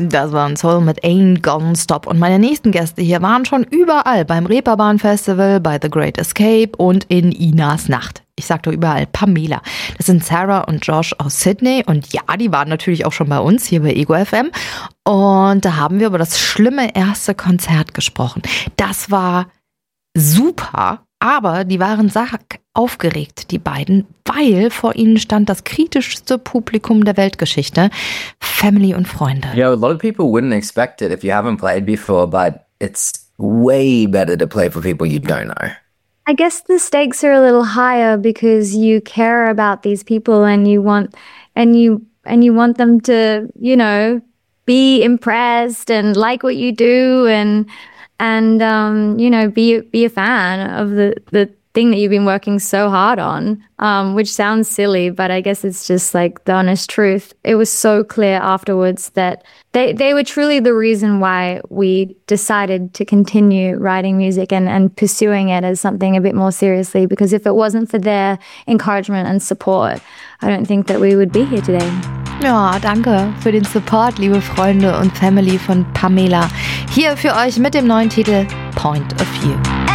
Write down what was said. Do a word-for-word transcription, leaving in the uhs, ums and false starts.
Das war ein Soul mit Ain't Gonna Stop. Und meine nächsten Gäste hier waren schon überall. Beim Reeperbahn Festival, bei The Great Escape und in Inas Nacht. Ich sag doch überall Pamela. Das sind Sarah und Josh aus Sydney. Und ja, die waren natürlich auch schon bei uns hier bei Ego F M. Und da haben wir über das schlimme erste Konzert gesprochen. Das war super, aber die waren sack aufgeregt, die beiden, weil vor ihnen stand das kritischste Publikum der Weltgeschichte, Family und Freunde. You know, a lot of people wouldn't expect it if you haven't played before, but it's way better to play for people you don't know. I guess the stakes are a little higher because you care about these people and you want and you and you want them to, you know, be impressed and like what you do and and um, you know, be be a fan of the the thing that you've been working so hard on, um, which sounds silly, but I guess it's just like the honest truth. It was so clear afterwards that they, they were truly the reason why we decided to continue writing music and, and pursuing it as something a bit more seriously, because if it wasn't for their encouragement and support, I don't think that we would be here today. Ja, danke für den Support, liebe Freunde und Family von Pamela. Hier für euch mit dem neuen Titel Point of View.